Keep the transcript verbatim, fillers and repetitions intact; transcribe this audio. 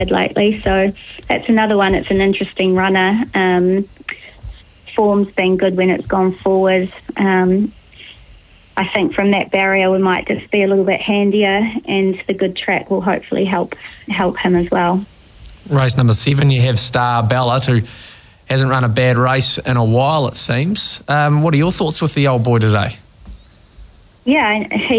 lately. So that's another one. It's an interesting runner. Um, form's been good when it's gone forward. Um, I think from that barrier we might just be a little bit handier, and the good track will hopefully help help him as well. Race number seven, you have Star Ballot, who hasn't run a bad race in a while, it seems. Um, what are your thoughts with the old boy today? Yeah, he